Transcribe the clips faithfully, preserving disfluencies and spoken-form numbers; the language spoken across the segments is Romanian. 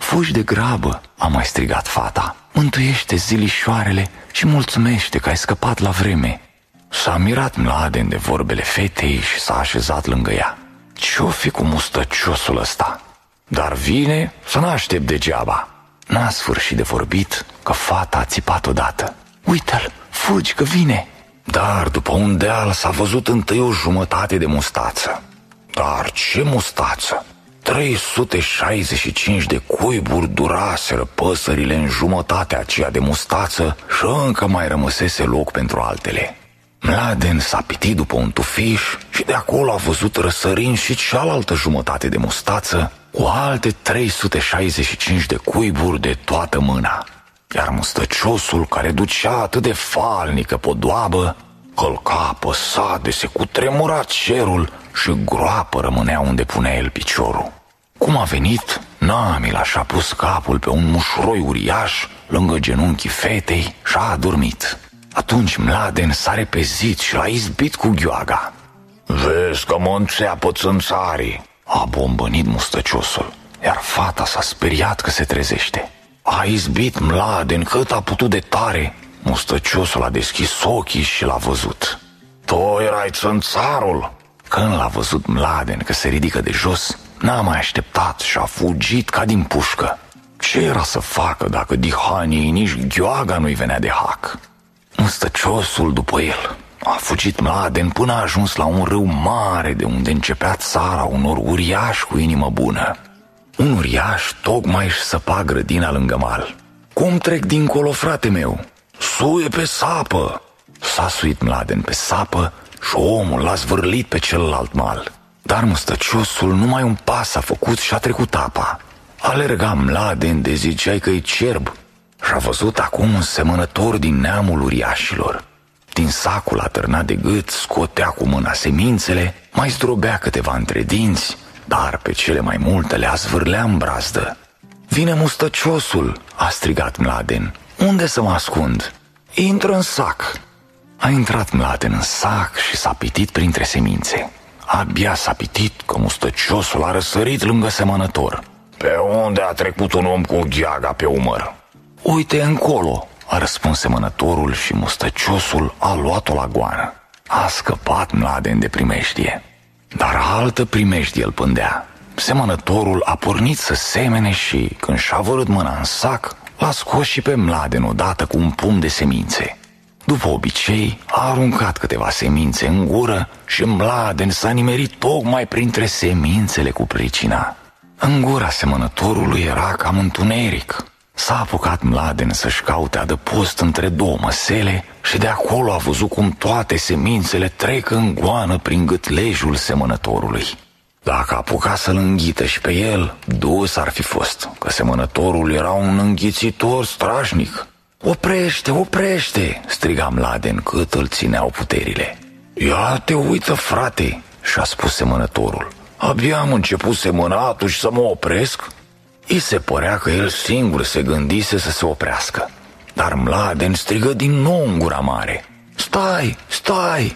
fugi de grabă, a mai strigat fata. Mântuiește zilișoarele și mulțumește că ai scăpat la vreme. S-a mirat Mladen de vorbele fetei și s-a așezat lângă ea. Ce-o fi cu mustăciosul ăsta? Dar vine să n-aștept degeaba. N-a sfârșit de vorbit că fata a țipat odată. Uite-l, fugi că vine! Dar după un deal s-a văzut întâi o jumătate de mustață. Dar ce mustață! trei sute șaizeci și cinci de cuiburi duraseră păsările în jumătatea aceea de mustață și încă mai rămăsese loc pentru altele. Mladen s-a pitit după un tufiș și de acolo a văzut răsărind și cealaltă jumătate de mustață cu alte trei sute șaizeci și cinci de cuiburi de toată mâna. Iar mustăciosul, care ducea atât de falnică podoabă, călca apăsat de se cutremura cerul și groapă rămânea unde punea el piciorul. Cum a venit, Namila și-a pus capul pe un mușuroi uriaș lângă genunchii fetei și a adormit. Atunci Mladen s-a repezit și l-a izbit cu gheoaga. Vezi că mă înțeapă țânțarii, a bombănit mustăciosul, iar fata s-a speriat că se trezește. A izbit Mladen cât a putut de tare. Mustăciosul a deschis ochii și l-a văzut. Tu erai țânțarul? Când l-a văzut Mladen că se ridică de jos, n-a mai așteptat și a fugit ca din pușcă. Ce era să facă dacă dihaniei nici gheoaga nu-i venea de hac? Mustăciosul după el. A fugit Mladen până a ajuns la un râu mare de unde începea țara unor uriași cu inimă bună. Un uriaș tocmai își săpa grădina lângă mal. Cum trec dincolo, frate meu? Suie pe sapă! S-a suit Mladen pe sapă și omul l-a zvârlit pe celălalt mal. Dar mustăciosul numai un pas a făcut și a trecut apa. Alerga Mladen de ziceai că e cerb și a văzut acum un semănător din neamul uriașilor. Din sacul atârnat de gât scotea cu mâna semințele, mai zdrobea câteva între dinți, dar pe cele mai multe le-a zvârlea în brazdă. Vine mustăciosul, a strigat Mladen. Unde să mă ascund? Intră în sac. A intrat Mladen în sac și s-a pitit printre semințe. Abia s-a pitit că mustăciosul a răsărit lângă semănător. Pe unde a trecut un om cu gheaga pe umăr? Uite încolo, a răspuns semănătorul și mustăciosul a luat-o la goană. A scăpat Mladen de primejdie. Dar altă primejdie îl pândea. Semănătorul a pornit să semene și, când și-a vărât mâna în sac, l-a scos și pe Mladen odată cu un pumn de semințe. După obicei, a aruncat câteva semințe în gură și Mladen s-a nimerit tocmai printre semințele cu pricina. În gura semănătorului era cam întuneric. S-a apucat Mladen să-și caute adăpost între două măsele și de acolo a văzut cum toate semințele trec în goană prin gâtlejul semănătorului. Dacă a apucat să-l înghită și pe el, dus ar fi fost, că semănătorul era un înghițitor strașnic. Oprește, oprește, striga Mladen cât îl țineau puterile. Ia te uită, frate, și-a spus semănătorul. Abia am început semănatul și să mă opresc? I se părea că el singur se gândise să se oprească. Dar Mladen strigă din nou în gura mare. Stai, stai!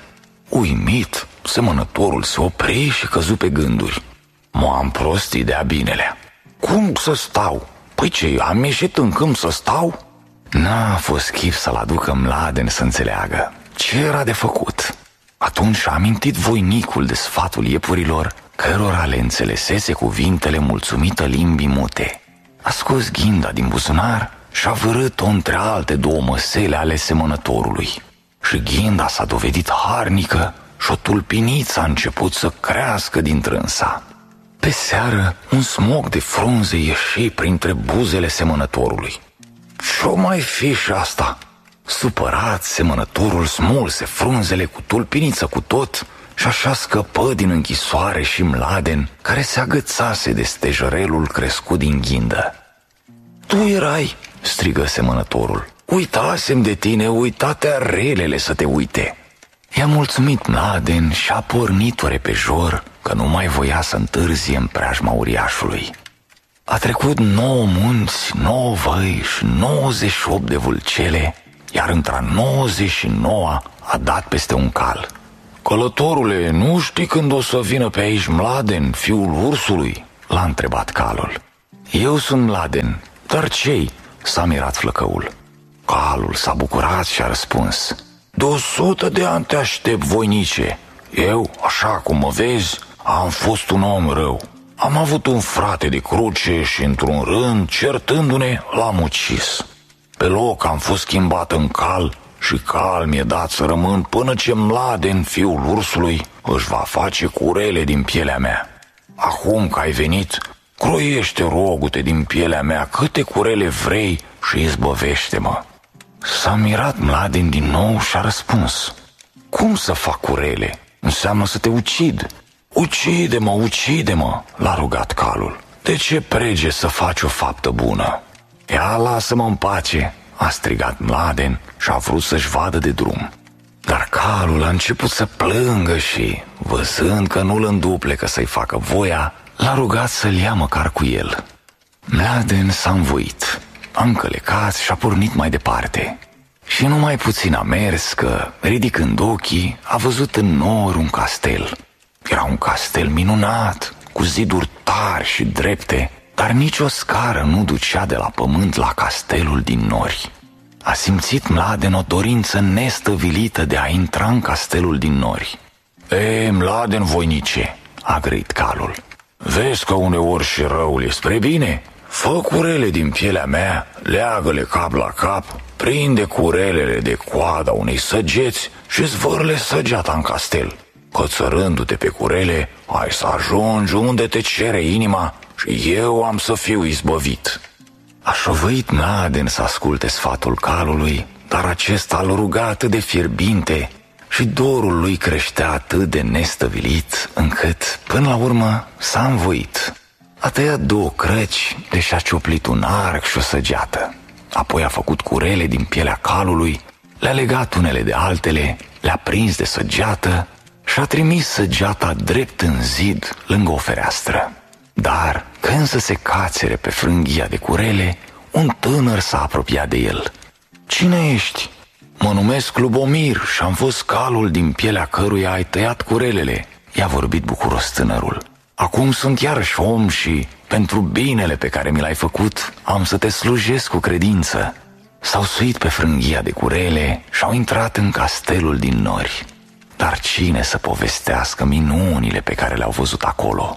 Uimit, semănătorul se opri și căzu pe gânduri. M-am prostit de-a binelea. Cum să stau? Păi ce, am ieșit în câmp să stau? N-a fost chip să-l aducă Mladen să înțeleagă ce era de făcut. Atunci a amintit voinicul de sfatul iepurilor, cărora le înțelesese cuvintele mulțumită limbii mute. A scos ghinda din buzunar și a vârât-o între alte două măsele ale semănătorului. Și ghinda s-a dovedit harnică și o tulpiniță a început să crească din trânsa. Pe seară, un smog de frunze ieși printre buzele semănătorului. Ce-o mai fi și asta? Supărat, semănătorul smulse frunzele cu tulpiniță cu tot și așa scăpă din închisoare și Mladen, care se agățase de stejărelul crescut din ghindă. Tu erai, strigă semănătorul. Uitasem de tine, uitate relele să te uite. I-a mulțumit Mladen și a pornit-o repejor, că nu mai voia să întârzie în preajma uriașului. A trecut nouă munți, nouă văi și nouăzeci și opt de vâlcele, iar între nouăzeci și nouă a dat peste un cal. Călătorule, nu știi când o să vină pe aici Mladen, fiul ursului? L-a întrebat calul. Eu sunt Mladen, dar ce-i? S-a mirat flăcăul. Calul s-a bucurat și a răspuns: de o sută de ani te aștept, voinice. Eu, așa cum mă vezi, am fost un om rău. Am avut un frate de cruce și într-un rând, certându-ne, l-am ucis. Pe loc am fost schimbat în cal și cal mi-e dat să rămân până ce Mladen, fiul ursului, își va face curele din pielea mea. Acum că ai venit, croiește, rogu-te, din pielea mea câte curele vrei și izbăvește-mă. S-a mirat Mladen din nou și a răspuns: cum să fac curele? Înseamnă să te ucid. Ucide-mă, ucide-mă, l-a rugat calul. De ce prege să faci o faptă bună? Ia, lasă-mă în pace, a strigat Mladen și a vrut să-și vadă de drum. Dar calul a început să plângă și, văzând că nu-l înduplecă să-i facă voia, l-a rugat să-l ia măcar cu el. Mladen s-a învoit, a încălecat și a pornit mai departe. Și numai puțin a mers că, ridicând ochii, a văzut în nor un castel. Era un castel minunat, cu ziduri tari și drepte, dar nicio scară nu ducea de la pământ la castelul din nori. A simțit Mladen o dorință nestăvilită de a intra în castelul din nori. E, Mladen, voinice, a grăit calul, vezi că uneori și răul e spre bine? Fă curele din pielea mea, leagă-le cap la cap, prinde curelele de coada unei săgeți și zvârle săgeata în castel. Cățărându-te pe curele, ai să ajungi unde te cere inima și eu am să fiu izbăvit. A șovăit Mladen să asculte sfatul calului, dar acesta îl ruga atât de fierbinte și dorul lui creștea atât de nestăvilit, încât, până la urmă, s-a învoit. A tăiat două crăci, deși a cioplit un arc și o săgeată. Apoi a făcut curele din pielea calului, le-a legat unele de altele, le-a prins de săgeată și a trimis săgeata drept în zid, lângă o fereastră. Dar, când să se cațere pe frânghia de curele, un tânăr s-a apropiat de el. Cine ești? Mă numesc Lubomir și am fost calul din pielea căruia ai tăiat curelele, i-a vorbit bucuros tânărul. Acum sunt iarăși om și, pentru binele pe care mi l-ai făcut, am să te slujesc cu credință. S-au suit pe frânghia de curele și au intrat în castelul din nori. Dar cine să povestească minunile pe care le-au văzut acolo?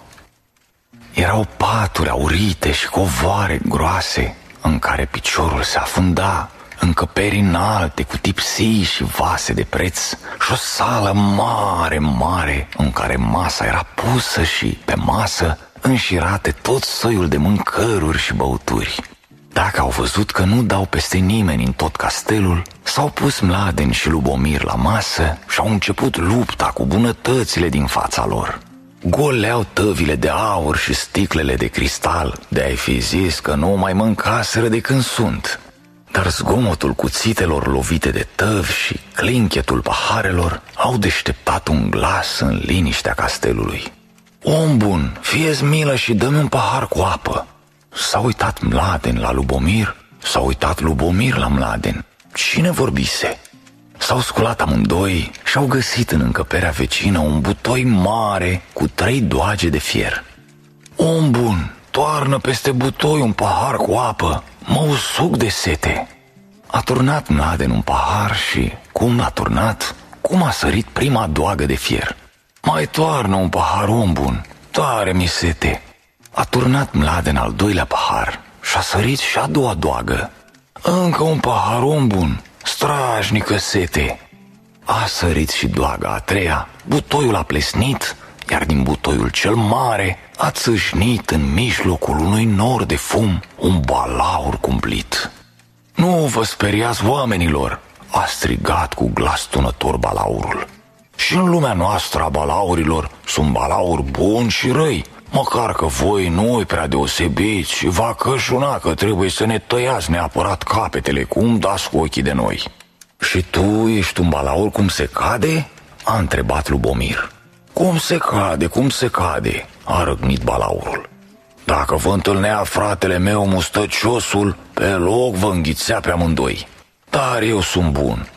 Erau paturi aurite și covoare groase în care piciorul se afunda, încăperi înalte cu tipsii și vase de preț și o sală mare, mare în care masa era pusă și pe masă înșirate tot soiul de mâncăruri și băuturi. Dacă au văzut că nu dau peste nimeni în tot castelul, s-au pus Mladen și Lubomir la masă și au început lupta cu bunătățile din fața lor. Goleau tăvile de aur și sticlele de cristal, de a-i fi zis că nu mai mâncaseră de când sunt. Dar zgomotul cuțitelor lovite de tăvi și clinchetul paharelor au deșteptat un glas în liniștea castelului. Om bun, fie-ți milă și dă-mi un pahar cu apă. S-a uitat Mladen la Lubomir, s-a uitat Lubomir la Mladen. Cine vorbise? S-au sculat amândoi și au găsit în încăperea vecină un butoi mare cu trei doage de fier. Om bun, toarnă peste butoi un pahar cu apă, mă usuc de sete. A turnat Mladen un pahar și, cum l-a turnat, cum a sărit prima doagă de fier. Mai toarnă un pahar, om bun, tare mi sete. A turnat Mladen al doilea pahar și a sărit și a doua doagă. Încă un pahar, om bun, strașnică sete. A sărit și doaga a treia, butoiul a plesnit, iar din butoiul cel mare a țâșnit în mijlocul unui nor de fum un balaur cumplit. Nu vă speriați, oamenilor, a strigat cu glas tunător balaurul. Și în lumea noastră a balaurilor sunt balauri buni și răi, măcar că voi nu-i prea deosebiți și va cășuna că trebuie să ne tăiați neapărat capetele, cum dați cu ochii de noi. Și tu ești un balaur cum se cade? A întrebat Lubomir. Cum se cade, cum se cade, a răgnit balaurul. Dacă vă întâlnea fratele meu mustăciosul, pe loc vă înghițea pe amândoi. Dar eu sunt bun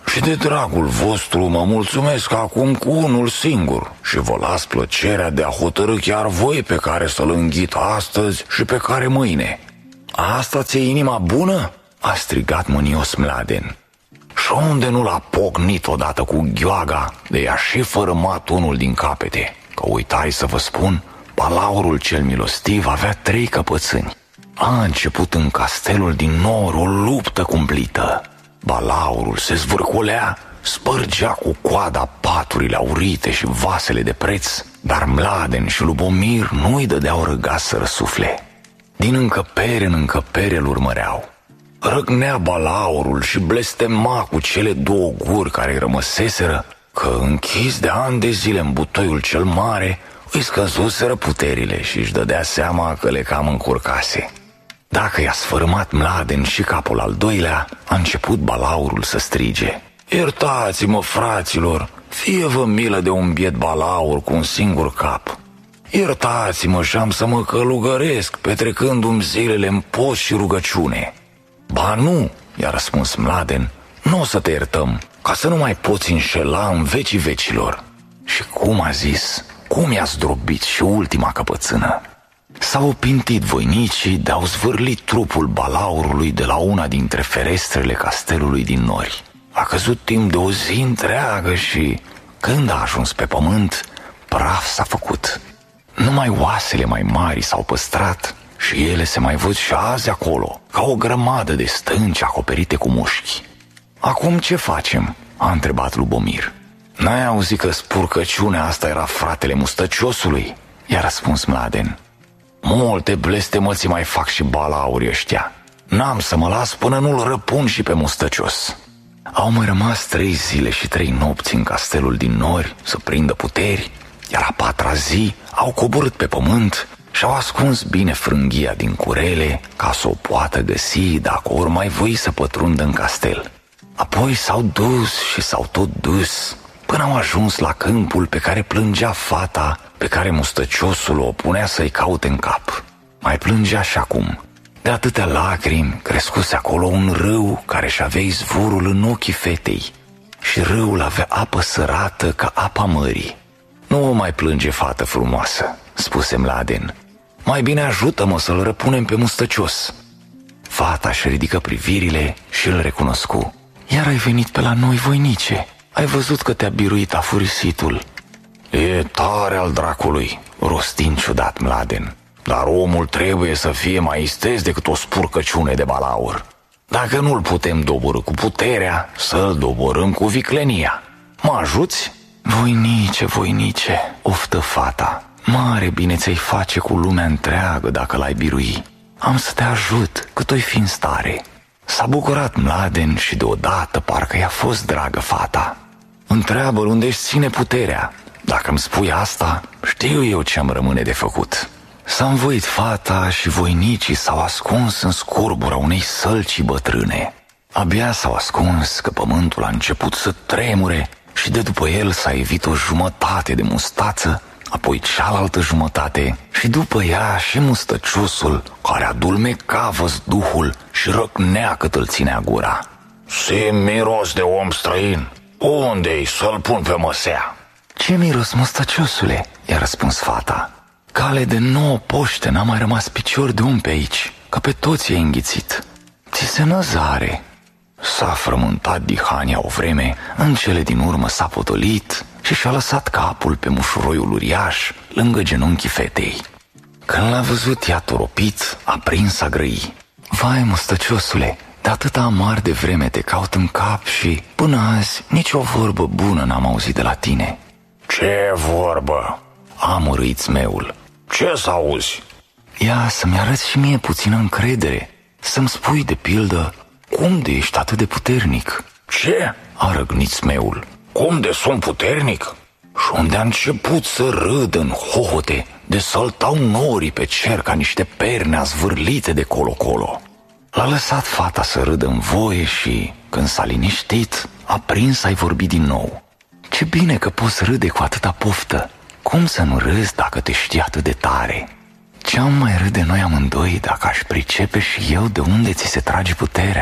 Și de dragul vostru mă mulțumesc acum cu unul singur și vă las plăcerea de a hotărî chiar voi pe care să-l înghit astăzi și pe care mâine." "Asta ți-e inima bună?" a strigat mânios Mladen. "Și unde nu l-a pocnit odată cu gheoaga de i-a și fărâmat unul din capete? Că uitai să vă spun, balaurul cel milostiv avea trei căpățâni. A început în castelul din nor o luptă cumplită. Balaurul se zvârcolea, spărgea cu coada paturile aurite și vasele de preț, dar Mladen și Lubomir nu-i dădeau răgaz să răsufle. Din încăpere în încăpere îl urmăreau. Răgnea balaurul și blestema cu cele două guri care îi rămăseseră că, închis de ani de zile în butoiul cel mare, îi scăzuseră puterile și își dădea seama că le cam încurcase. Dacă i-a sfărâmat Mladen și capul al doilea, a început balaurul să strige: "Iertați-mă, fraților, fie-vă milă de un biet balaur cu un singur cap. Iertați-mă și am să mă călugăresc, petrecându-mi zilele în post și rugăciune." "Ba nu," i-a răspuns Mladen, "nu o să te iertăm, ca să nu mai poți înșela în vecii vecilor." Și cum a zis, cum i-a zdrobit și ultima căpățână. S-au opintit voinicii de-au zvârlit trupul balaurului de la una dintre ferestrele castelului din nori. A căzut timp de o zi întreagă și, când a ajuns pe pământ, praf s-a făcut. Numai oasele mai mari s-au păstrat și ele se mai văd și azi acolo, ca o grămadă de stânci acoperite cu mușchi. "Acum ce facem?" a întrebat Lubomir. "N-ai auzit că spurcăciunea asta era fratele Mustăciosului?" i-a răspuns Mladen. "Multe blestemății mai fac și balaurii ăștia. N-am să mă las până nu-l răpun și pe Mustăcios." Au mai rămas trei zile și trei nopți în castelul din nori să prindă puteri, iar a patra zi au coborât pe pământ și-au ascuns bine frânghia din curele ca să o poată găsi dacă ori mai voi să pătrundă în castel. Apoi s-au dus și s-au tot dus până au ajuns la câmpul pe care plângea fata pe care Mustăciosul o punea să-i caute în cap. Mai plângea și acum. De atâtea lacrimi crescuse acolo un râu care și avea izvorul în ochii fetei și râul avea apă sărată ca apa mării. "Nu o mai plânge, fată frumoasă," spuse Mladen. "Mai bine ajută-mă să-l răpunem pe Mustăcios." Fata își ridică privirile și îl recunoscu. "Iar ai venit pe la noi, voinice? Ai văzut că te-a biruit afurisitul." "E tare al dracului," rosti ciudat Mladen, "dar omul trebuie să fie mai isteț decât o spurcăciune de balaur. Dacă nu-l putem doborî cu puterea, să-l doborâm cu viclenia. Mă ajuți?" "Voinice, voinice," oftă fata, "mare bine ți-ai face cu lumea întreagă dacă l-ai birui. Am să te ajut, cât o-i fi în stare." S-a bucurat Mladen și deodată parcă i-a fost dragă fata. "Întreabă-l unde-și ține puterea. Dacă îmi spui asta, știu eu ce-mi rămâne de făcut." S-a învoit fata și voinicii s-au ascuns în scurbura unei sălci bătrâne. Abia s-au ascuns că pământul a început să tremure și de după el s-a evit o jumătate de mustață, apoi cealaltă jumătate și după ea și Mustăciosul, care adulmeca văzduhul și răcnea cât îl ținea gura. "Simt miros de om străin. Unde-i să-l pun pe măsea?" "Ce miros, Mustăciosule?" i-a răspuns fata. "Cale de nouă poște, n-a mai rămas picior de om pe aici, că pe toți i-ai înghițit. Ți se năzare." S-a frământat dihania o vreme, în cele din urmă s-a potolit și și-a lăsat capul pe mușuroiul uriaș lângă genunchii fetei. Când l-a văzut ea toropit, a prins a grăi. "Vai, Mustăciosule, de atâta amar de vreme te caut în cap și până azi nici o vorbă bună n-am auzit de la tine." "Ce vorbă?" a mărâit zmeul. "Ce să auzi?" "Ia să-mi arăți și mie puțină încredere, să-mi spui de pildă cum de ești atât de puternic." "Ce?" a răgnit zmeul. "Cum de sunt puternic?" Și unde a început să râdă în hohote, de săltau norii pe cer ca niște perne azvârlite de colo-colo. L-a lăsat fata să râdă în voie și, când s-a liniștit, a prins să-i vorbi din nou. "Ce bine că poți râde cu atâta poftă. Cum să nu râzi dacă te știi atât de tare? Ce am mai râde noi amândoi dacă aș pricepe și eu de unde ți se trage puterea?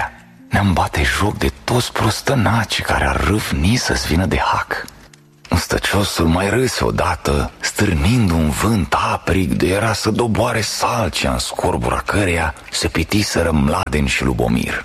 ne-am bate joc de toți prostănacii care ar râvni să-ți vină de hac. Mustăciosul mai râse odată, stârnind un vânt aprig de era să doboare salcea în scorbura căreia se pitiseră Mladen și Lubomir.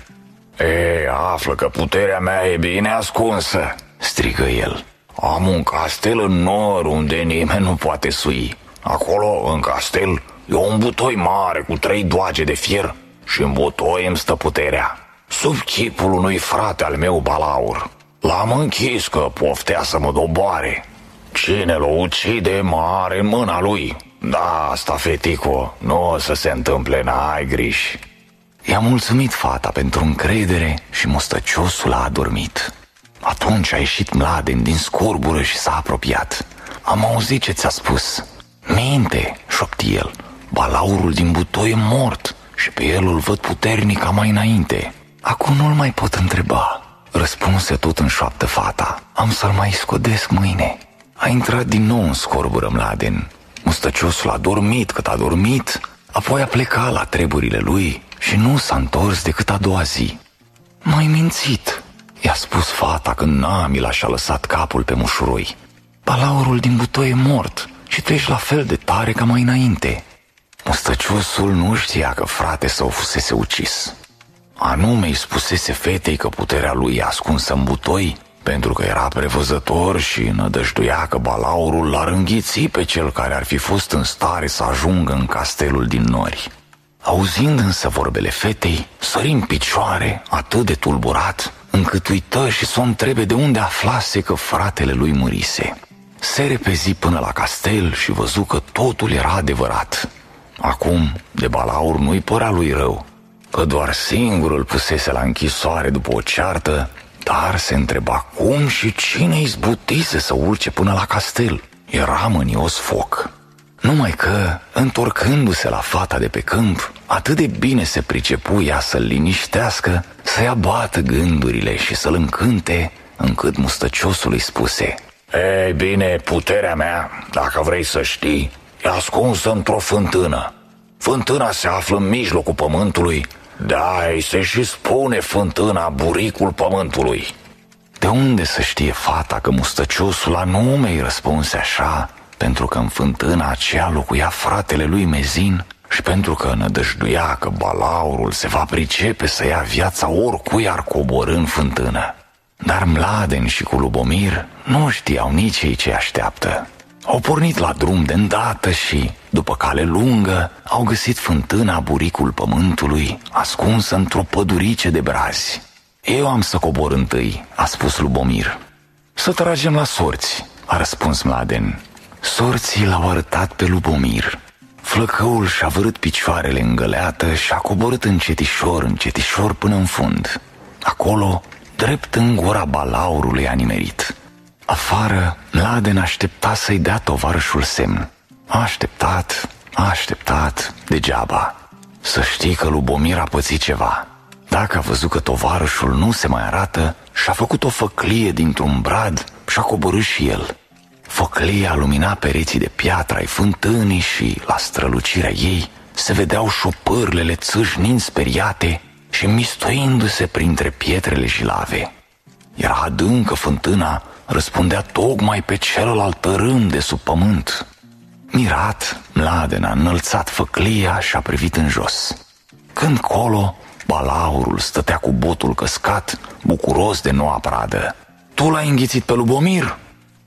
"E, află că puterea mea e bine ascunsă," strigă el. "Am un castel în nor unde nimeni nu poate sui. Acolo, în castel, e un butoi mare cu trei doage de fier și în butoi îmi stă puterea. Sub chipul unui frate al meu Balaur. L-am închis că poftea să mă doboare. Cine l-o ucide mă are în mâna lui. Da, asta, fetico, nu o să se întâmple, n-ai griji." I-a mulțumit fata pentru încredere și mustăciosul a adormit. Atunci a ieșit Mladen din scorbură și s-a apropiat. "Am auzit ce ți-a spus." "Minte," șopti el, "Balaurul din butoi e mort și pe el îl văd puternic ca mai înainte." "Acum nu-l mai pot întreba," răspunse tot în șoaptă fata. "Am să-l mai scodesc mâine." A intrat din nou în scorbură Mladen. Mustăciosul a dormit cât a dormit, apoi a plecat la treburile lui și nu s-a întors decât a doua zi. "M-ai mințit," i-a spus fata când Namila și-a lăsat capul pe mușuroi. "Balaurul din butoi e mort și tu ești la fel de tare ca mai înainte." Mustăciosul nu știa că frate său fusese ucis. Anume îi spusese fetei că puterea lui e ascunsă în butoi, pentru că era prevăzător și nădăjduia că Balaurul l-ar înghiți pe cel care ar fi fost în stare să ajungă în castelul din nori. Auzind însă vorbele fetei, sări în picioare atât de tulburat, încât uită și s-o întrebe de unde aflase că fratele lui murise. Se repezi până la castel și văzu că totul era adevărat. Acum, de Balaur nu-i părea lui rău, că doar singur îl pusese la închisoare după o ceartă, dar se întreba cum și cine izbutise să urce până la castel. Era mânios foc. Numai că, întorcându-se la fata de pe câmp, atât de bine se pricepu ea să-l liniștească, să-i abată gândurile și să-l încânte, încât mustăciosul îi spuse: "Ei bine, puterea mea, dacă vrei să știi, e ascunsă într-o fântână. Fântâna se află în mijlocul pământului, da, îi se și spune fântâna buricul pământului." De unde să știe fata că mustăciosul anume îi răspunse așa, pentru că în fântâna aceea locuia fratele lui Mezin și pentru că nădăjduia că Balaurul se va pricepe să ia viața oricui ar coborî în fântână. Dar Mladen și cu Lubomir nu știau nici ei ce așteaptă. Au pornit la drum de îndată și, după cale lungă, au găsit fântâna buricul pământului, ascunsă într-o pădurice de brazi. "Eu am să cobor întâi," a spus Lubomir. "Să tragem la sorți," a răspuns Mladen. Sorții l-au arătat pe Lubomir. Flăcăul și-a vărât picioarele în găleată și a coborât încetișor, încetișor până în fund. Acolo, drept în gura Balaurului, a nimerit. Afară, Mladen aștepta să-i dea tovarășul semn. A așteptat, a așteptat, degeaba. Să știi că Lubomir a pățit ceva. Dacă a văzut că tovarășul nu se mai arată, și-a făcut o făclie dintr-un brad și-a coborât și el. Făclia lumina pereții de piatră ai fântânii și, la strălucirea ei, se vedeau șopârlele țâșnind speriate și mistuindu-se printre pietrele jilave. Era adâncă fântâna, răspundea tocmai pe celălalt tărâm de sub pământ. Mirat, Mladen a înălțat făclia și a privit în jos. Când colo, Balaurul stătea cu botul căscat, bucuros de noua pradă. "Tu l-ai înghițit pe Lubomir?"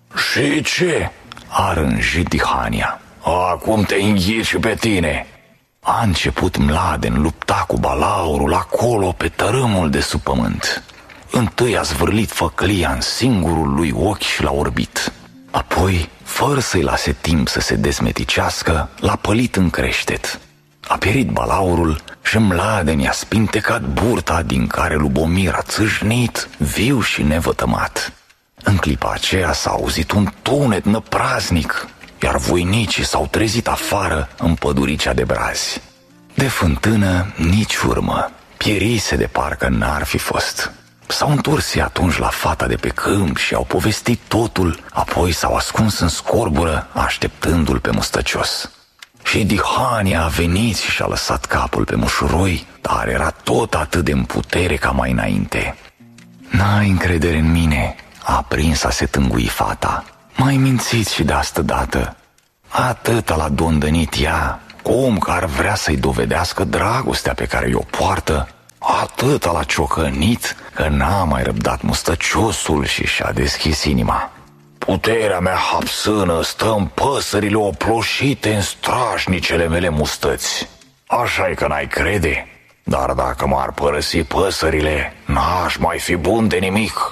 "Și ce?" a rânjit Dihania. "Acum te înghiți și pe tine." A început Mladen lupta cu Balaurul acolo pe tărâmul de sub pământ. Întâi a zvârlit făclia în singurul lui ochi și l-a orbit. Apoi, fără să-i lase timp să se dezmeticească, l-a pălit în creștet. A pierit Balaurul și Mladen i-a spintecat burta din care Lubomir a țâșnit, viu și nevătămat. În clipa aceea s-a auzit un tunet năpraznic, iar voinicii s-au trezit afară în păduricea de brazi. De fântână nici urmă, pierise de parcă n-ar fi fost. S-au întors atunci la fata de pe câmp și au povestit totul, apoi s-au ascuns în scorbură, așteptându-l pe mustăcios. Și Dihania a venit și și-a lăsat capul pe mușuroi, dar era tot atât de în putere ca mai înainte. N-ai încredere în mine, a prins a se tângui fata. M-ai mințit și de astă dată. Atâta l-a dondănit ea, cum că ar vrea să-i dovedească dragostea pe care i-o poartă. Atâta l-a ciocănit că n-a mai răbdat mustăciosul și și-a deschis inima. Puterea mea hapsână stă în păsările oploșite în strașnicele mele mustăți. Așa-i că n-ai crede, dar dacă m-ar părăsi păsările, n-aș mai fi bun de nimic.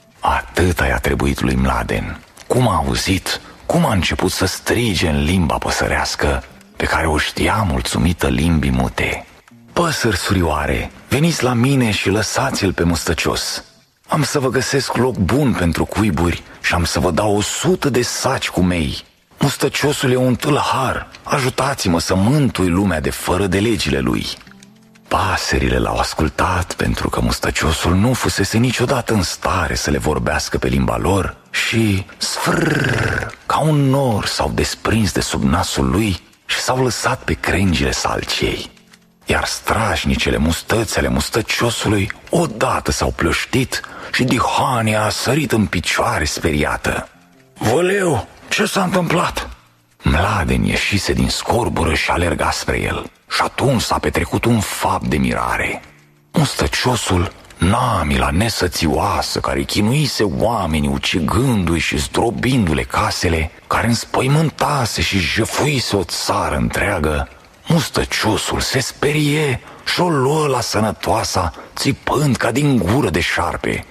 Atâta i-a trebuit lui Mladen. Cum a auzit, cum a început să strige în limba păsărească, pe care o știa mulțumită limbii mute. Păsări surioare, veniți la mine și lăsați-l pe mustăcios. Am să vă găsesc loc bun pentru cuiburi și am să vă dau o sută de saci cu mei. Mustăciosul e un tâlhar, ajutați-mă să mântui lumea de fără de legile lui. Pasările l-au ascultat pentru că mustăciosul nu fusese niciodată în stare să le vorbească pe limba lor și, sfrrr, ca un nor s-au desprins de sub nasul lui și s-au lăsat pe crengile salciei. Iar strașnicele mustăți ale mustăciosului odată s-au plăștit și Dihania a sărit în picioare speriată. Văleu, ce s-a întâmplat? Mladen ieșise din scorbură și alerga spre el. Și atunci s-a petrecut un fapt de mirare. Mustăciosul, namila nesățioasă care chinuise oamenii ucigându-i și zdrobindu-le casele, care înspăimântase și jefuise o țară întreagă, mustăciosul se sperie și o luă la sănătoasa, țipând ca din gură de șarpe.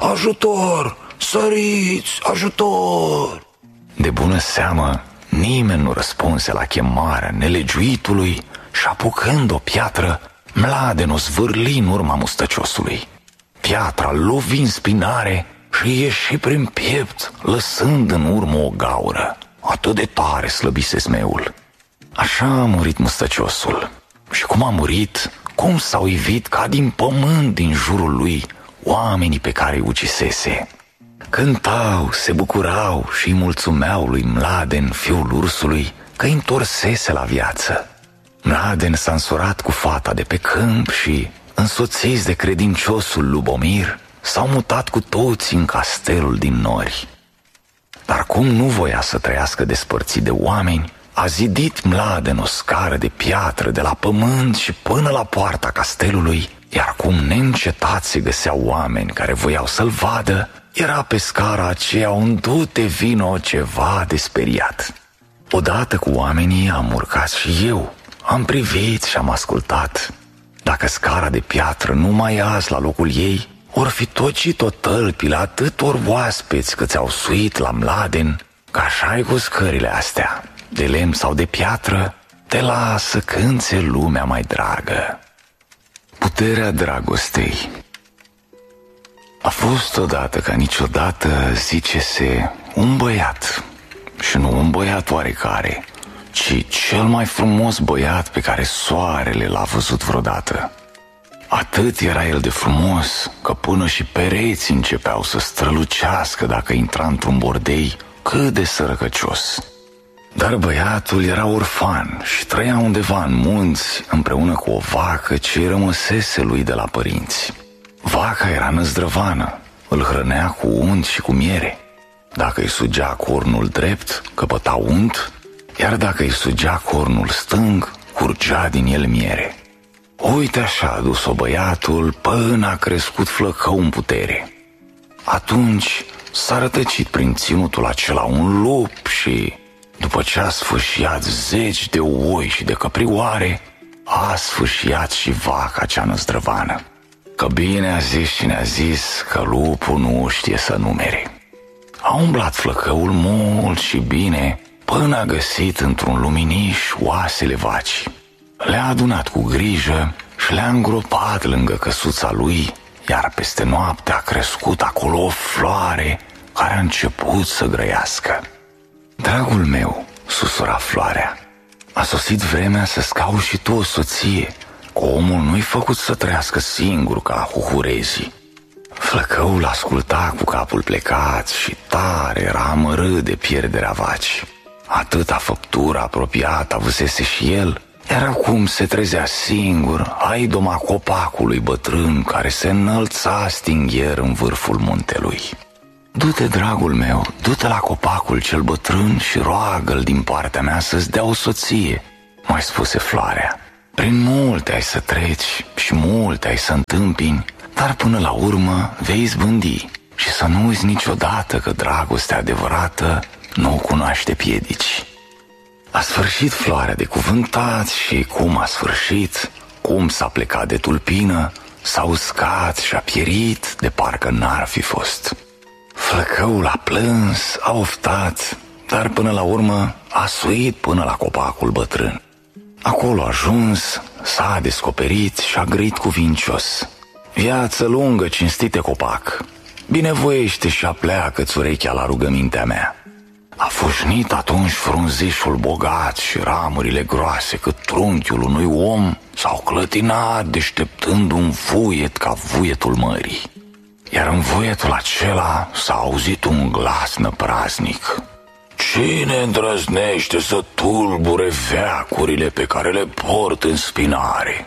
Ajutor! Săriți! Ajutor! De bună seamă, nimeni nu răspunse la chemarea nelegiuitului și apucând o piatră, Mladen o zvârli în urma mustăciosului. Piatra lovi în spinare și ieși prin piept, lăsând în urmă o gaură. Atât de tare slăbise smeul. Așa a murit mustăciosul. Și cum a murit, cum s-au ivit ca din pământ din jurul lui oamenii pe care îi ucisese. Cântau, se bucurau și îi mulțumeau lui Mladen, fiul ursului, că îi întorsese la viață. Mladen s-a însurat cu fata de pe câmp și, însoțiți de credinciosul Lubomir, s-au mutat cu toți în castelul din nori. Dar cum nu voia să trăiască despărțit de oameni, a zidit Mladen o scară de piatră de la pământ și până la poarta castelului, iar cum neîncetat se găseau oameni care voiau să-l vadă, era pe scara aceea un du-te vino ceva de speriat. Odată cu oamenii am urcat și eu, am privit și am ascultat. Dacă scara de piatră nu mai azi la locul ei, or fi tocit-o tălpile atâtor oaspeți că ți-au suit la Mladen, că așa-i cu scările astea, de lemn sau de piatră, te lasă cânte lumea mai dragă. Puterea dragostei. A fost odată ca niciodată, zice-se, un băiat, și nu un băiat oarecare, ci cel mai frumos băiat pe care soarele l-a văzut vreodată. Atât era el de frumos că până și pereții începeau să strălucească dacă intra într-un bordei cât de sărăcăcios. Dar băiatul era orfan și trăia undeva în munți împreună cu o vacă ce rămăsese lui de la părinți. Vaca era năzdrăvană, îl hrănea cu unt și cu miere. Dacă îi sugea cornul drept, căpăta unt, iar dacă îi sugea cornul stâng, curgea din el miere. Uite așa a dus-o băiatul până a crescut flăcău în putere. Atunci s-a rătăcit prin ținutul acela un lup și, după ce a sfâșiat zeci de oi și de căprioare, a sfâșiat și vaca cea năzdrăvană. Că bine a zis cine a zis că lupul nu știe să numere. A umblat flăcăul mult și bine până a găsit într-un luminiș oasele vacii. Le-a adunat cu grijă și le-a îngropat lângă căsuța lui, iar peste noapte a crescut acolo o floare care a început să grăiască. Dragul meu, susura floarea, a sosit vremea să-ți cauți și tu o soție, că omul nu-i făcut să trăiască singur ca huhurezii. Flăcăul asculta cu capul plecat și tare era amărât de pierderea vacii. Atâta făptură apropiată avusese și el, iar acum se trezea singur, ai doma copacului bătrân care se înălța stingher în vârful muntelui. Du-te, dragul meu, du-te la copacul cel bătrân și roagă-l din partea mea să-ți dea o soție, mai spuse floarea. Prin multe ai să treci și multe ai să întâmpini, dar până la urmă vei izbândi și să nu uiți niciodată că dragostea adevărată nu cunoaște piedici. A sfârșit floarea de cuvântat și cum a sfârșit, cum s-a plecat de tulpină, s-a uscat și a pierit de parcă n-ar fi fost. Flăcăul a plâns, a oftat, dar până la urmă a suit până la copacul bătrân. Acolo a ajuns, s-a descoperit și a grăit cuvincios: viață lungă, cinstite copac, binevoiește și apleacă-ți urechea la rugămintea mea. A fușnit atunci frunzișul bogat și ramurile groase cât trunchiul unui om s-au clătinat deșteptând un vuiet ca vuietul mării. Iar în vuietul acela s-a auzit un glas năpraznic: cine îndrăznește să tulbure veacurile pe care le port în spinare?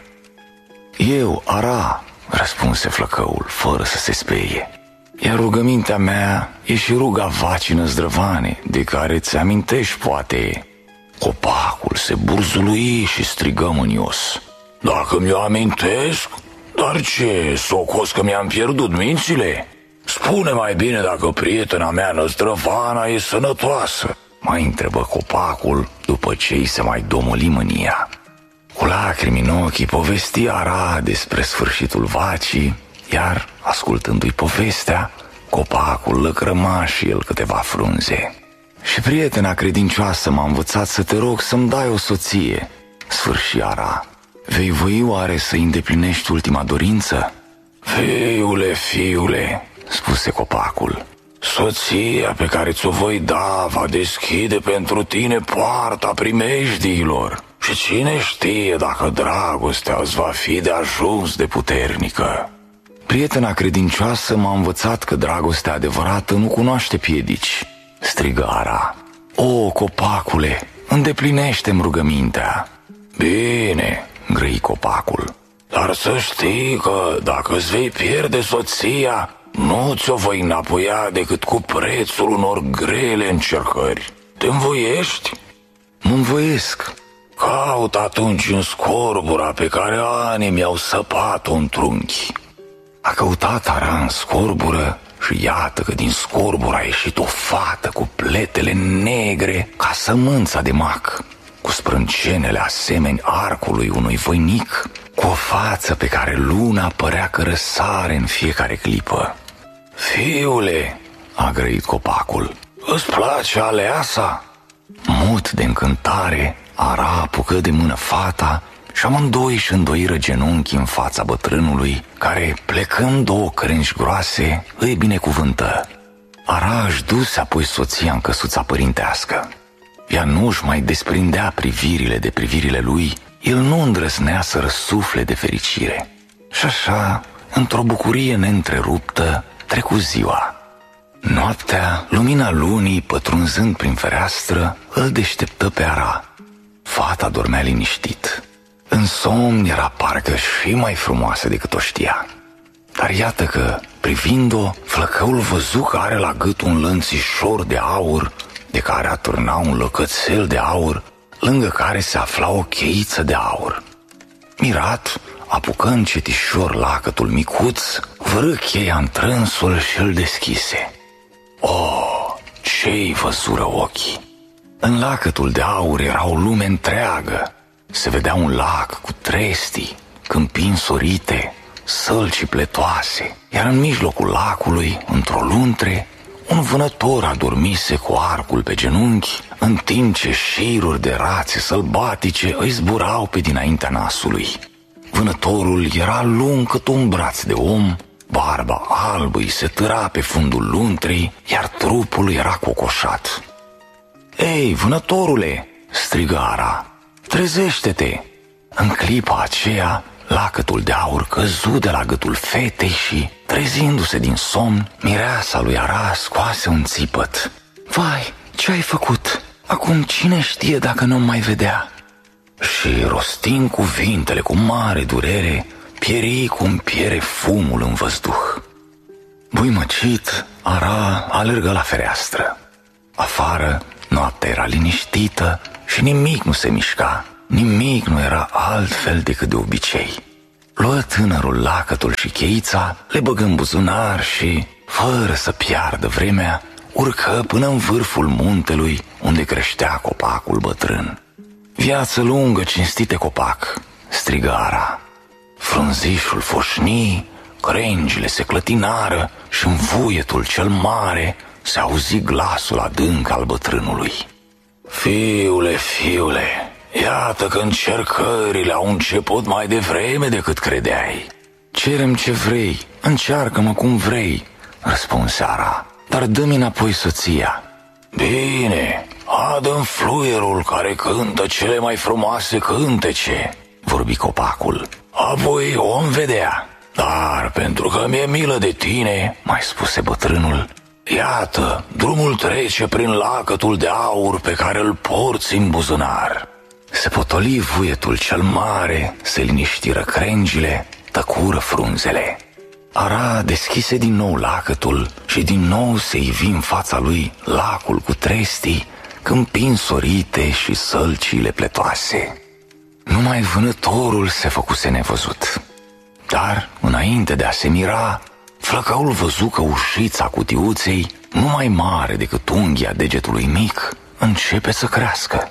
Eu, Ara, răspunse flăcăul, fără să se sperie. Iar rugămintea mea e și ruga vacină zdrăvane, de care ți amintești, poate. Copacul se burzului și strigă mânios: dacă mi-o amintesc? Dar ce, socos că mi-am pierdut mințile? Spune mai bine dacă prietena mea năzdrăvana e sănătoasă, mai întrebă copacul după ce îi se mai domoli mânia. Cu lacrimi în ochii povesti Ara despre sfârșitul vacii, iar, ascultându-i povestea, copacul lăcrăma și el câteva frunze. Și prietena credincioasă m-a învățat să te rog să-mi dai o soție, sfârși Ara. Vei voi oare să îndeplinești ultima dorință? Fiule, fiule, spuse copacul, soția pe care ți-o voi da va deschide pentru tine poarta primejdiilor. Și cine știe dacă dragostea îți va fi de ajuns de puternică. Prietena credincioasă m-a învățat că dragostea adevărată nu cunoaște piedici, strigă Ara. O, copacule, îndeplinește-mi rugămintea. Bine, grăi copacul, dar să știi că dacă îți vei pierde soția, nu ți-o voi înapoia decât cu prețul unor grele încercări. Te învoiești? Mă învoiesc. Caut atunci în scorbura pe care ani mi-au săpat-o în trunchi. A căutat Ara în scorbură și iată că din scorbura a ieșit o fată cu pletele negre ca sămânța de mac, cu sprâncenele asemeni arcului unui voinic, cu o față pe care luna părea că răsare în fiecare clipă. Fiule, a grăit copacul, îți place aleasa? Mut de încântare, Ara apucă de mână fata și amândoi își îndoiră genunchii în fața bătrânului, care, plecând două crengi groase, îi binecuvântă. Ara își duse apoi soția în căsuța părintească. Ea nu-și mai desprindea privirile de privirile lui, el nu îndrăznea să răsufle de fericire. Și așa, într-o bucurie neîntreruptă, trecu ziua. Noaptea, lumina lunii, pătrunzând prin fereastră, îl deșteptă pe Ara. Fata dormea liniștit. În somn era parcă și mai frumoasă decât o știa. Dar iată că, privind-o, flăcăul văzu că are la gât un lănțișor de aur, de care atârna un lăcățel de aur, lângă care se afla o cheiță de aur. Mirat, apucă încetișor lacătul micuț, vărâ cheia în trânsul și îl deschise. O, ce-i văzură ochii! În lacătul de aur era o lume întreagă. Se vedea un lac cu trestii, câmpii însorite, sălci pletoase, iar în mijlocul lacului, într-o luntre, un vânător adormise cu arcul pe genunchi, în timp ce șiruri de rațe sălbatice îi zburau pe dinaintea nasului. Vânătorul era lung cât un braț de om, barba albă îi se târa pe fundul luntrei, iar trupul era cocoșat. Ei, vânătorule, strigă Ara, trezește-te! În clipa aceea, lacătul de aur căzu de la gâtul fetei și, trezindu-se din somn, mireasa lui Ara scoase un țipăt. Vai, ce ai făcut? Acum cine știe dacă nu mai vedea? Și rostind cuvintele cu mare durere, pieri cum piere fumul în văzduh. Buimăcit, Ara alergă la fereastră. Afară, noaptea era liniștită și nimic nu se mișca, nimic nu era altfel decât de obicei. Luă tânărul lacătul și cheița, le băgă în buzunar și, fără să piardă vremea, urcă până în vârful muntelui unde creștea copacul bătrân. Viață lungă, cinstite copac, strigă Ara. Frunzișul foșni, crengile se clătinară și în vuietul cel mare se auzi glasul adânc al bătrânului. Fiule, fiule, iată că încercările au început mai devreme decât credeai. Cerem ce vrei, încearcă-mă cum vrei, răspunse Ara, dar dă-mi înapoi soția. Bine, adă-mi fluierul care cântă cele mai frumoase cântece, vorbi copacul. Apoi om vedea. Dar pentru că mi-e milă de tine, mai spuse bătrânul, iată, drumul trece prin lacătul de aur pe care îl porți în buzunar. Se potoli vuietul cel mare, se liniștiră crengile, tăcură frunzele. Ara deschise din nou lacătul și din nou se ivi în fața lui lacul cu trestii, câmpii sorite și sălcile pletoase. Numai vânătorul se făcuse nevăzut. Dar, înainte de a se mira, flăcăul văzu că ușița cutiuței, nu mai mare decât unghia degetului mic, începe să crească.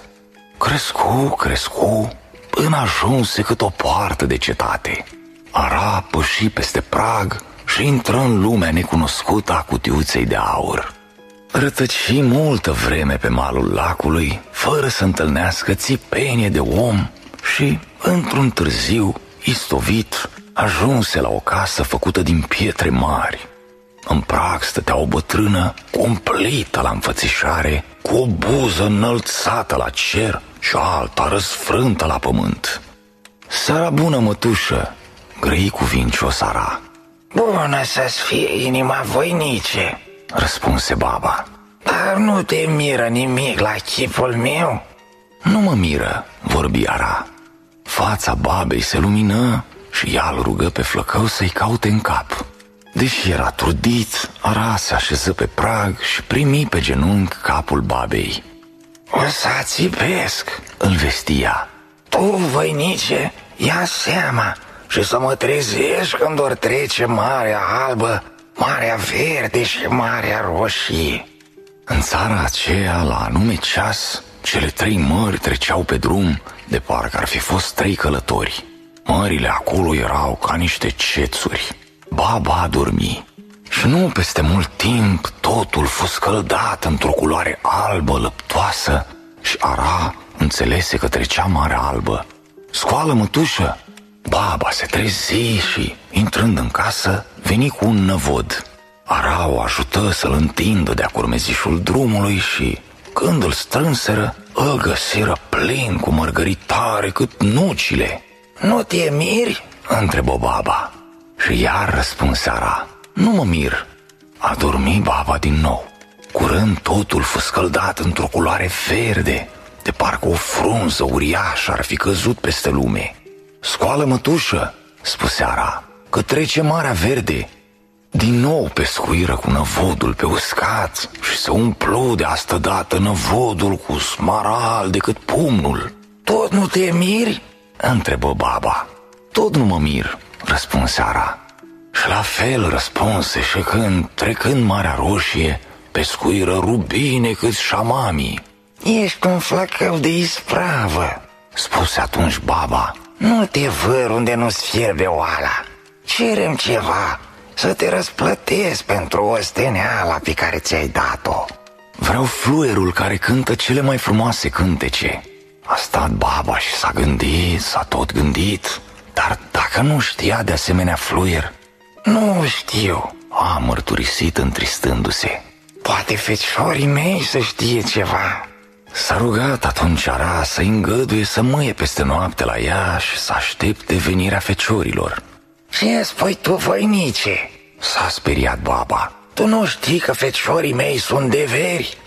Crescu, crescu, până ajunse cât o poartă de cetate. Ara păși peste prag și intră în lumea necunoscută a cutiuței de aur. Rătăci multă vreme pe malul lacului, fără să întâlnească țipenie de om și, într-un târziu, istovit, ajunse la o casă făcută din pietre mari. În prag stătea o bătrână cumplită la înfățișare, cu o buză înălțată la cer și alta răsfrântă la pământ. Seara bună, mătușă, grăi cuvincios Ara. Bună să-ți fie inima, voinice, răspunse baba. Dar nu te miră nimic la chipul meu? Nu mă miră, vorbi Ara. Fața babei se lumină și ea îl rugă pe flăcău să-i caute în cap. Deși era trudit, Ara se așeză pe prag și primi pe genunchi capul babei. O să țipesc, îl vestia. Tu, voinice, ia seama și să mă trezești când or trece Marea Albă, Marea Verde și Marea Roșie. În țara aceea, la anume ceas, cele trei mări treceau pe drum, de parcă ar fi fost trei călători. Mările acolo erau ca niște cețuri. Baba a dormit și nu peste mult timp totul fu scăldat într-o culoare albă lăptoasă și Ara înțelese că trecea Marea Albă. Scoală, mătușă! Baba se trezi și, intrând în casă, veni cu un năvod. Ara o ajută să-l întindă de-a curmezișul drumului și, când îl strânseră, îl găsiră plin cu mărgăritare cât nucile. Nu te miri? Întrebă baba. Și iar răspunse Ara. Nu mă mir. A dormit baba din nou. Curând totul fu scăldat într-o culoare verde, de parcă o frunză uriașă ar fi căzut peste lume. Scoală, mătușă, spuse Ara, că trece Marea Verde. Din nou pescuiră cu năvodul pe uscat și se umplu de astă dată năvodul cu smaral decât pumnul. Tot nu te miri? Întrebă baba. Tot nu mă mir, răspunse Ara. Și la fel răspunse și când, trecând Marea Roșie, pescuiră rubine cât șamamii. Ești un flăcău de ispravă, spuse atunci baba. Nu te văr unde nu-ți fierbe oala. Cerem ceva, să te răsplătesc pentru osteneala pe care ți-ai dat-o. Vreau fluierul care cântă cele mai frumoase cântece. A stat baba și s-a gândit, s-a tot gândit, dar dacă nu știa de asemenea fluier... Nu știu, a mărturisit întristându-se. Poate feciorii mei să știe ceva. S-a rugat atunci Ara să îngăduie să mâie peste noapte la ea și să aștepte venirea feciorilor. Ce spui tu, voinice? S-a speriat baba. Tu nu știi că feciorii mei sunt de veri?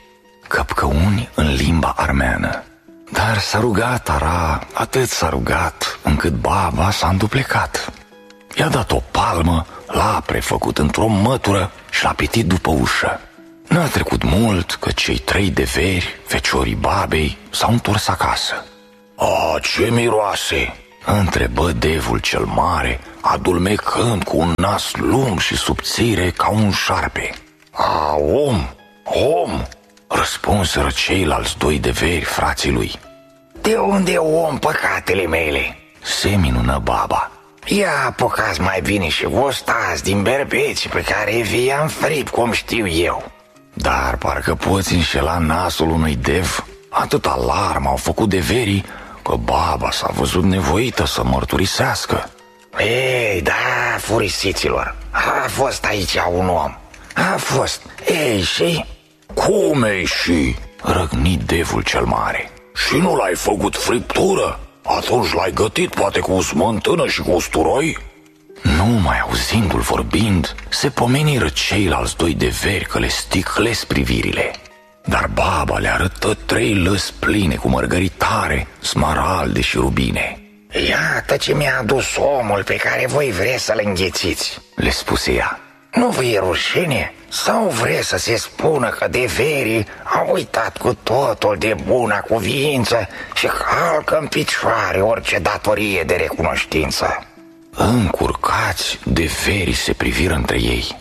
căpcăuni în limba armeană. Dar s-a rugat Ara, atât s-a rugat, încât baba s-a înduplecat. I-a dat o palmă, l-a prefăcut într-o mătură și l-a pitit după ușă. N-a trecut mult că cei trei deveri, feciorii babei, s-au întors acasă. "A, ce miroase?" întrebă devul cel mare, adulmecând cu un nas lung și subțire ca un șarpe. "A, om, om!" răspunseră ceilalți doi deveri, frații lui. "De unde om, păcatele mele?" se minună baba. "Ia apucați mai bine și gustați din berbeții pe care vi am fript, cum știu eu." Dar parcă poți înșela nasul unui dev. Atâta alarmă au făcut deverii că baba s-a văzut nevoită să mărturisească. "Ei, da, furisiților, a fost aici un om. A fost. Ei, și?" "Cum ei și?" răgni devul cel mare. "Și nu l-ai făcut friptură? Atunci l-ai gătit poate cu smântână și cu usturoi?" Numai auzindu-l vorbind, se pomeniră ceilalți doi deveri că le sticlesc privirile. Dar baba le arătă trei lăzi pline cu mărgăritare, smaralde și rubine. "Iată ce mi-a adus omul pe care voi vreți să-l înghețiți," le spuse ea. "Nu vă e rușine? Sau vreți să se spună că deverii au uitat cu totul de buna cuviință și calcă în picioare orice datorie de recunoștință?" Încurcați, deverii se priviră între ei.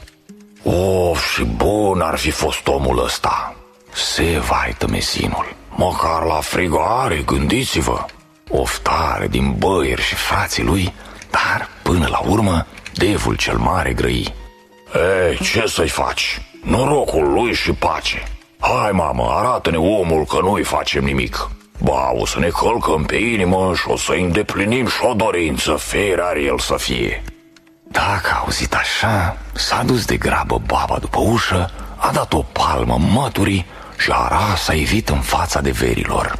"Of, și bun ar fi fost omul ăsta," se vaită mesinul. "Măcar la frigare, gândiți-vă." Oftare din băieri și frații lui, dar până la urmă devul cel mare grăi. "Ei, ce să-i faci? Norocul lui și pace. Hai, mamă, arată-ne omul că nu-i facem nimic. Ba, o să ne călcăm pe inimă și o să-i îndeplinim și o dorință, ferar el să fie." Dacă a auzit așa, s-a dus de grabă baba după ușă, a dat o palmă măturii și Ara s-a ivit în fața deverilor.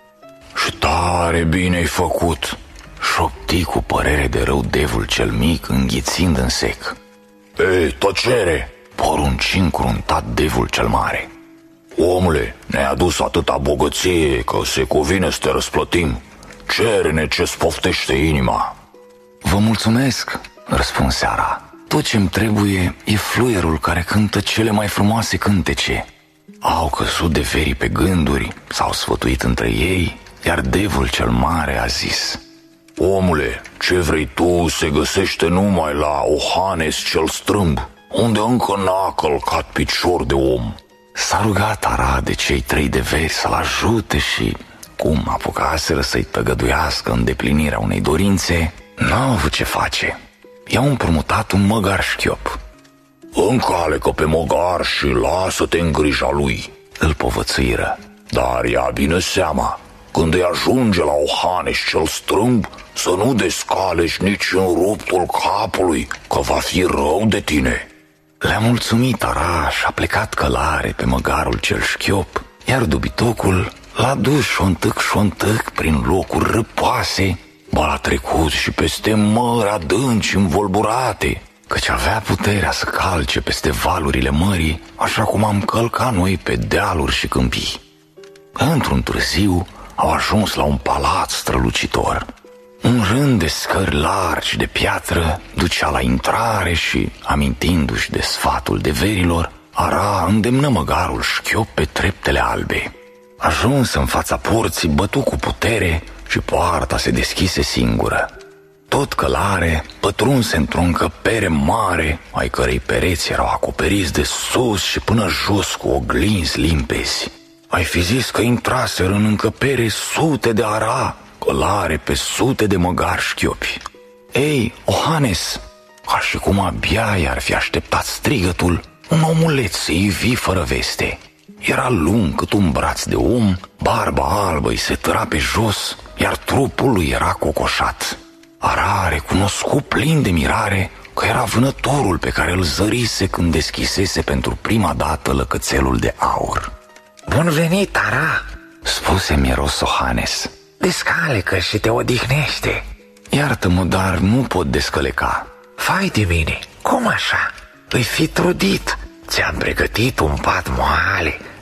"Și tare bine ai făcut," șopti cu părere de rău devul cel mic, înghițind în sec. "Ei, tăcere!" porunci încruntat devul cel mare. "Omule, ne-ai adus atâta bogăție că se cuvine să te răsplătim. Cere-ne ce-ți poftește inima." "Vă mulțumesc," răspunse Ara. "Tot ce-mi trebuie e fluierul care cântă cele mai frumoase cântece." Au căzut deverii pe gânduri, s-au sfătuit între ei, iar devul cel mare a zis: "Omule, ce vrei tu se găsește numai la Ohanes cel strâmb, unde încă n-a călcat picior de om." S-a rugat Ara de cei trei deveri să-l ajute și, cum apucaseră să-i tăgăduiască îndeplinirea unei dorințe, n-au avut ce face. I-au împrumutat un măgar șchiop. "Încalecă pe măgar și lasă-te în grija lui," îl povățuiră. "Dar ia bine seama, când îi ajunge la Ohanes cel strâmb, să nu descalești nici în ruptul capului, că va fi rău de tine." Le-a mulțumit Ara și a plecat călare pe măgarul cel șchiop, iar dubitocul l-a dus șontâc șontâc prin locuri răpoase, ba l-a trecut și peste mări adânci învolburate, căci avea puterea să calce peste valurile mării, așa cum am călcat noi pe dealuri și câmpii. Într-un târziu au ajuns la un palat strălucitor. Un rând de scări largi de piatră ducea la intrare și, amintindu-și de sfatul deverilor, Ara îndemnă măgarul șchiop pe treptele albe. Ajuns în fața porții, bătu cu putere și poarta se deschise singură. Tot călare pătrunse într-o încăpere mare, ai cărei pereți erau acoperiți de sus și până jos cu oglinzi limpezi. Ai fi zis că intraseră în încăpere sute de Ara, călare pe sute de măgari șchiopi. "Ei, Ohanes!" Ca și cum abia i-ar fi așteptat strigătul, un omuleț se ivi fără veste. Era lung cât un braț de om, barba albă îi se tăra pe jos, iar trupul lui era cocoșat. Ara recunoscu plin de mirare că era vânătorul pe care îl zărise când deschisese pentru prima dată lăcățelul de aur. "Bun venit, Ara!" spuse miros Ohanes. "Descalecă și te odihnește." "Iartă-mă, dar nu pot descăleca." "Fai de mine, cum așa? Îi fi trudit. Ți-am pregătit un pat moale,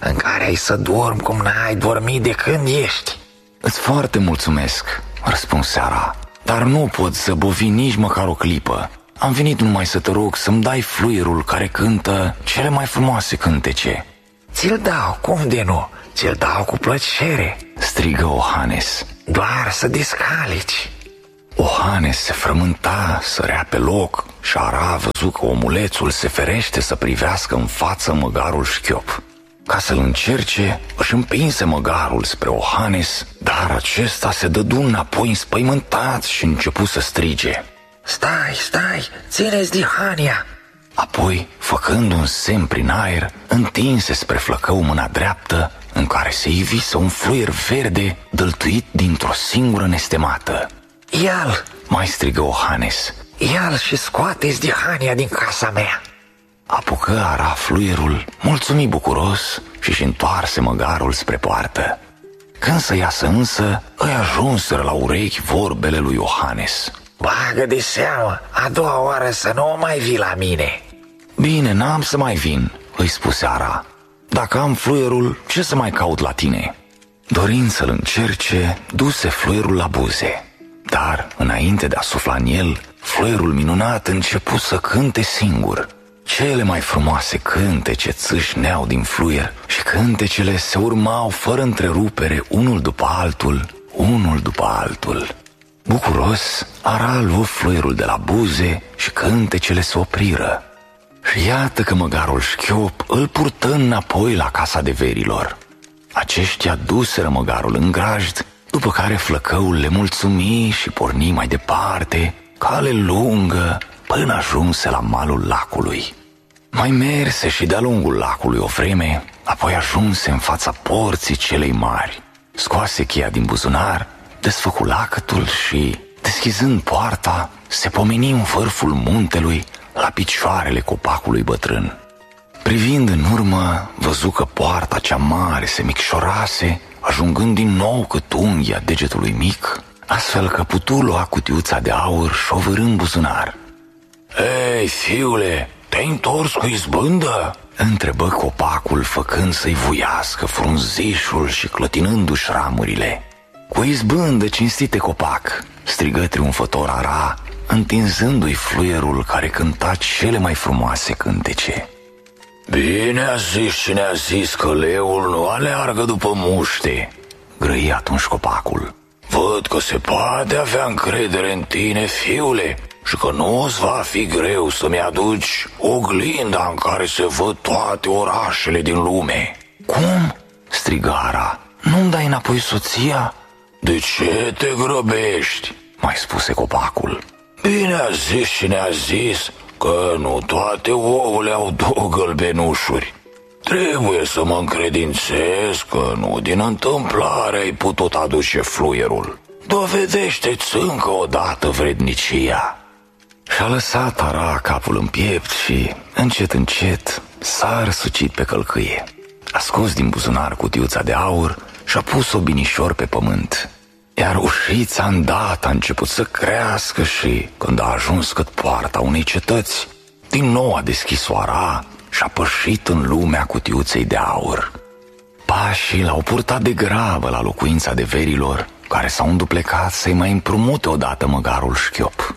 în care ai să dormi cum n-ai dormit de când ești. Îți foarte mulțumesc, răspunse Ara, dar nu pot zăbovi nici măcar o clipă. Am venit numai să te rog să-mi dai fluierul care cântă cele mai frumoase cântece. Ți-l dau, cum de nu? Ți-l dau cu plăcere, strigă Ohanes. Doar să descalici. Ohanes se frământa, sărea pe loc și Ara a văzut că omulețul se ferește să privească în față măgarul șchiop. Ca să-l încerce, își împinse măgarul spre Ohanes, dar acesta se dădu înapoi înspăimântat și începu să strige. Stai, stai, ține-ți dihania! Apoi, făcând un semn prin aer, întinse spre flăcău mâna dreaptă, în care se ivise un fluier verde dăltuit dintr-o singură nestemată. Ia-l! Mai strigă Ohanes. Ia-l și scoate-ți dihania din casa mea! Apucă Ara fluierul, mulțumi bucuros și-și întoarse măgarul spre poartă. Când să iasă însă, îi ajunseră la urechi vorbele lui Ohanes. Bagă de seamă, a doua oară să nu mai vii la mine. Bine, n-am să mai vin, îi spuse Ara. Dacă am fluierul, ce să mai caut la tine? Dorind să-l încerce, duse fluierul la buze. Dar, înainte de a sufla în el, fluierul minunat începu să cânte singur. Cele mai frumoase cântece țâșneau din fluier și cântecele se urmau fără întrerupere, unul după altul, unul după altul. Bucuros, Ara luă fluierul de la buze și cântecele se opriră. Și iată că măgarul șchiop îl purtă înapoi la casa de verilor. Aceștia duseră măgarul în grajd, după care flăcăul le mulțumi și porni mai departe, cale lungă, până ajunse la malul lacului. Mai merse și de-a lungul lacului o vreme, apoi ajunse în fața porții celei mari. Scoase cheia din buzunar, desfăcu lacătul și, deschizând poarta, se pomeni în vârful muntelui, la picioarele copacului bătrân. Privind în urmă, văzu că poarta cea mare se micșorase, ajungând din nou cât unghia degetului mic, astfel că putu lua cutiuța de aur și o vârâ în buzunar. Ei, fiule, te-ai întors cu izbândă? Întrebă copacul, făcând să-i vuiască frunzișul și clătinându-și ramurile. Cu izbândă, cinstite copac, strigă triumfător Ara, întinzându-i fluierul care cânta cele mai frumoase cântece. Bine a zis cine a zis că leul nu aleargă după muște, grăi atunci copacul. Văd că se poate avea încredere în tine, fiule, și că nu îți va fi greu să-mi aduci oglinda în care se văd toate orașele din lume. Cum? Strigă Ara. Nu-mi dai înapoi soția? De ce te grăbești? Mai spuse copacul. Bine a zis cine a zis că nu toate ouăle au două gălbenușuri. Trebuie să mă încredințez că nu din întâmplare ai putut aduce fluierul. Dovedește-ți încă o dată vrednicia. Și-a lăsat Ara capul în piept și, încet, încet, s-a răsucit pe călcâie. A scos din buzunar cutiuța de aur și a pus-o binișor pe pământ. Iar ușița îndată a început să crească și, când a ajuns cât poarta unei cetăți, din nou a deschis-o Ara și a pășit în lumea cutiuței de aur. Pașii l-au purtat de grabă la locuința de verilor, care s-au înduplecat să-i mai împrumute odată măgarul șchiop.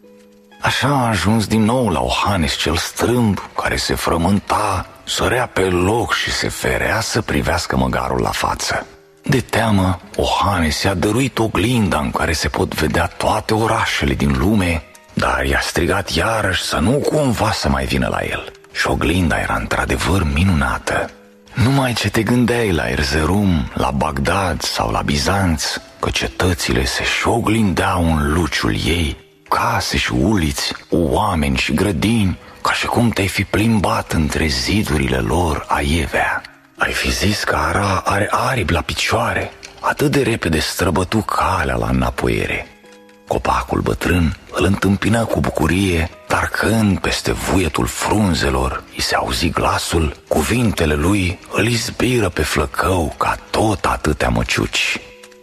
Așa a ajuns din nou la Ohanes cel strâmb, care se frământa, sărea pe loc și se ferea să privească măgarul la față. De teamă, Ohanes i-a dăruit oglinda în care se pot vedea toate orașele din lume, dar i-a strigat iarăși să nu cumva să mai vină la el. Și oglinda era într-adevăr minunată. Numai ce te gândeai la Erzerum, la Bagdad sau la Bizanț, că cetățile se și oglindeau în luciul ei, case și uliți, oameni și grădini, ca și cum te-ai fi plimbat între zidurile lor aievea. Ai fi zis că Ara are aripi la picioare, atât de repede străbătu calea la înapoiere. Copacul bătrân îl întâmpină cu bucurie, dar când peste vuietul frunzelor i se auzi glasul, cuvintele lui îl izbiră pe flăcău ca tot atâtea măciuci.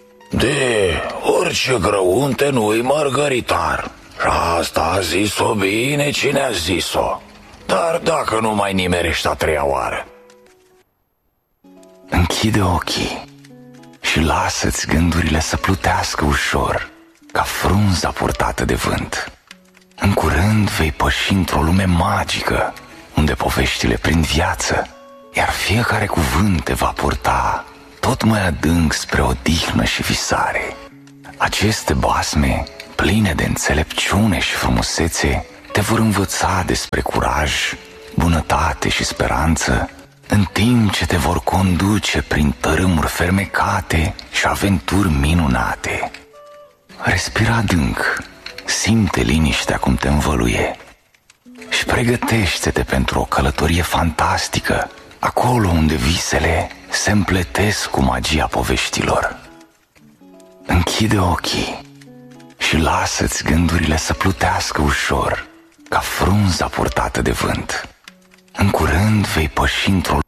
De orice grăunte nu-i mărgăritar, și asta a zis-o bine cine a zis-o. Dar dacă nu mai nimerești a treia oară. Închide ochii și lasă-ți gândurile să plutească ușor, ca frunza purtată de vânt. În curând vei păși într-o lume magică, unde poveștile prind viață, iar fiecare cuvânt te va purta tot mai adânc spre odihnă și visare. Aceste basme, pline de înțelepciune și frumusețe, te vor învăța despre curaj, bunătate și speranță, în timp ce te vor conduce prin tărâmuri fermecate și aventuri minunate. Respira adânc, simte liniștea cum te învăluie și pregătește-te pentru o călătorie fantastică, acolo unde visele se împletesc cu magia poveștilor. Închide ochii și lasă-ți gândurile să plutească ușor, ca frunza purtată de vânt. În curând vei păși într-o